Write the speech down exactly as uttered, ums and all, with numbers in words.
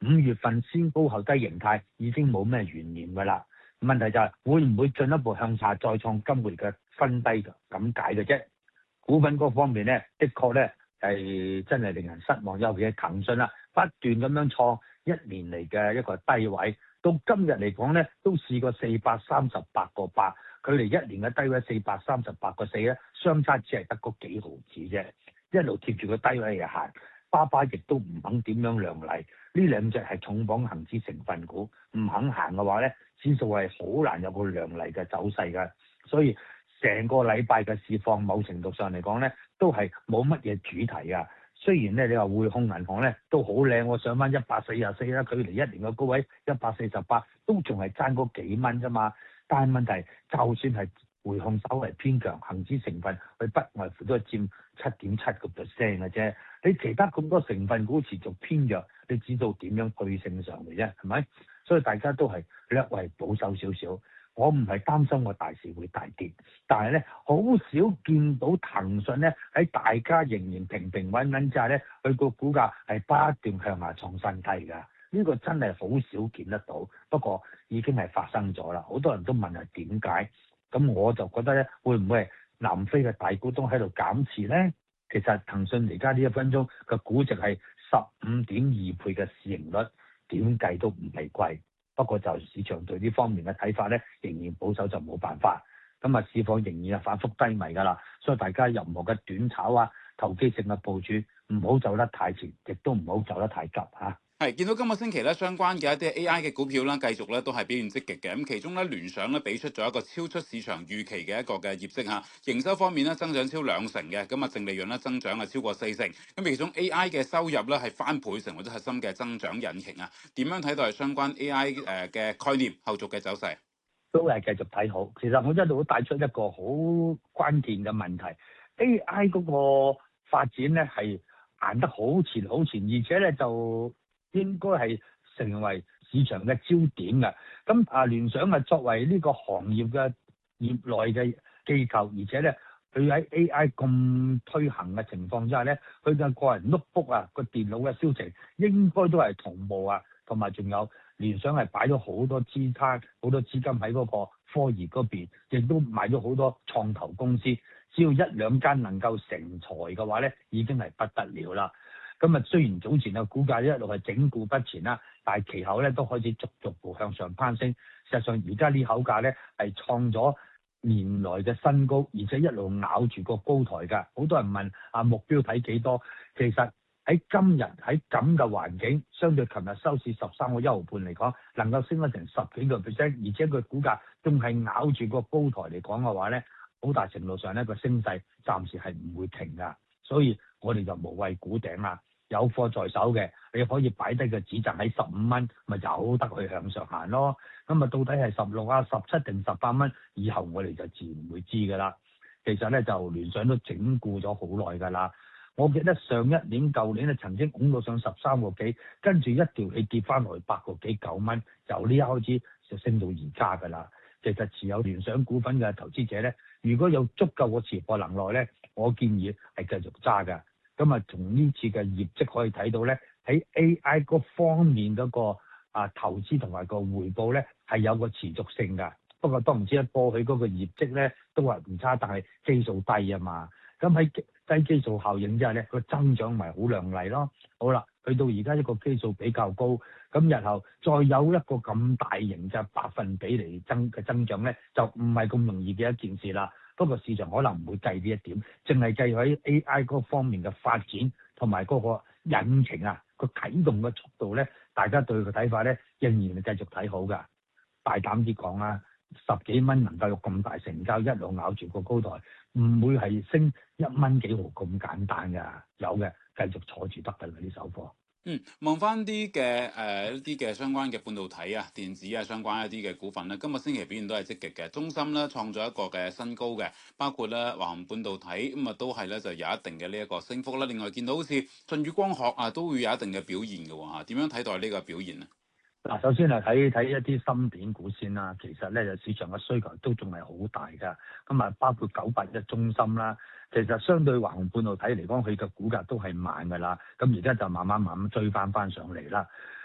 月份先高後低形態已經冇咩懸念㗎啦。問題就係會唔會進一步向下再創今個月嘅新低咁解嘅啫。股份嗰方面咧，的確咧係真係令人失望，尤其係騰訊啦，不斷咁樣創一年嚟嘅一個低位，到今日嚟講咧都試過四百三十八個八，距離一年嘅低位四百三十八個四咧，相差只係得嗰幾毫子啫，一路貼住個低位嚟行。巴巴亦都唔肯點樣量力，呢兩隻係重磅恒指成分股，唔肯行嘅話咧，指數係好難有個量力嘅走勢㗎。所以成個禮拜嘅市況，某程度上嚟講咧，都係冇乜嘢主題㗎。雖然咧，你話匯控銀行咧都好靚，我上翻一百四十四啦，距離一年嘅高位一百四十八，都仲係爭嗰幾蚊啫嘛。但係問題，就算係匯控稍為偏強，恒指成分佢不外乎都係佔七點七個 percent 嘅啫。你其他咁多成分股持續偏弱，你知道點樣對勝上嚟啫？係咪？所以大家都係略為保守少少。我唔係擔心個大市會大跌，但係咧好少見到騰訊咧喺大家仍然平平穩穩之下咧，佢個股價係不斷向下創新低㗎。呢個真係好少見得到，不過已經係發生咗啦。好多人都問係點解？咁我就覺得咧，會唔會係南非嘅大股東喺度減持咧？其實騰訊而家呢一分鐘嘅估值係十五點二倍嘅市盈率，點計都唔係貴。不過就市場對呢方面嘅睇法咧，仍然保守就冇辦法。咁啊，市況仍然係反覆低迷㗎啦。所以大家任何嘅短炒啊、投機性嘅部署，唔好走得太前，亦都唔好走得太急嚇。 係見到今個星期咧，相關嘅一啲 A I 嘅股票啦，繼續咧都係表現積極嘅。咁其中咧，聯想咧俾出咗一個超出市場預期嘅一個嘅業績嚇，營收方面咧增長超兩成嘅，咁啊淨利潤咧增長係超過四成。咁其中 A I 嘅收入咧係翻倍成為咗核心嘅增長引擎啊。點樣睇到係相關 A I 誒嘅概念後續嘅走勢？ 都係繼續睇好。其實我一路都帶出一個好關鍵嘅問題 ，A I 嗰個發展咧係行得好前好前，而且咧就應該係成為市場嘅焦點嘅。咁啊，聯想啊作為呢個行業嘅業內嘅機構，而且咧佢喺 A I 咁推行嘅情況之下咧，佢嘅個人 notebook 啊個電腦嘅銷情應該都係同步啊，同埋仲有聯想係擺咗好多資產、好多資金喺嗰個科研嗰邊，亦都買咗好多創投公司。只要一兩間能夠成才嘅話咧，已經係不得了啦。咁啊，雖然早前嘅股價一路係整固不前啦，但係其後咧都開始逐逐步向上攀升。事實上，而家呢口價咧係創咗年來嘅新高，而且一路咬住個高台㗎。好多人問啊，目標睇幾多？其實喺今日喺咁嘅環境，相對琴日收市十三個一毫半嚟講，能夠升咗成十幾個 percent，而且佢股價仲係咬住個高台嚟講嘅話咧，好大程度上咧個升勢暫時係唔會停㗎。所以我哋就無謂估頂啦。有貨在手嘅，你可以擺低個止賺喺十五蚊，咪由得佢向上行咯。咁啊，到底係十六啊、十七定十八蚊？以後我哋就自然會知㗎啦。其實咧就聯想都整固咗好耐㗎啦。我記得上一年、舊年咧曾經拱到上十三個幾，跟住一條氣跌翻落去八個幾九蚊，由呢一開始就升到而家㗎啦。其實持有聯想股份嘅投資者咧，如果有足夠嘅持貨能耐咧，我建議係繼續揸㗎。咁啊，從呢次嘅業績可以睇到咧，喺 A I 嗰方面嗰個啊投資同埋個回報咧係有個持續性㗎。不過當然之一過去嗰個業績咧都係唔差，但係基數低啊嘛。咁喺低基數效應之下咧，個增長咪好亮麗咯。好啦，去到而家一個基數比較高，咁日後再有一個咁大型嘅百分比嚟增嘅增長咧，就唔係咁容易嘅一件事啦。不過市場可能唔會計呢一點，淨係計喺 A I 嗰方面嘅發展同埋嗰個引擎啊個啟動嘅速度咧，大家對佢睇法咧仍然係繼續睇好㗎。大膽啲講啦，十幾蚊能夠有咁大成交，一路咬住個高台，唔會係升一蚊幾毫咁簡單㗎。有嘅繼續坐住得㗎啦，啲手貨。 嗯，望翻啲嘅誒一啲嘅相關嘅半導體啊、電子啊相關一啲嘅股份咧，今個星期表現都係積極嘅。中芯咧創咗一個嘅新高嘅，包括咧華虹半導體咁啊都係咧就有一定嘅呢一個升幅啦。另外見到好似舜宇光學啊都會有一定嘅表現嘅喎嚇，點樣睇待呢個表現啊？ 嗱，首先係睇睇一啲芯片股先啦。其實咧，就市場嘅需求都仲係好大㗎。咁啊，包括九八一中芯啦，其實相對華虹半導體嚟講，佢嘅股價都係慢㗎啦。咁而家就慢慢慢慢追翻翻上嚟啦。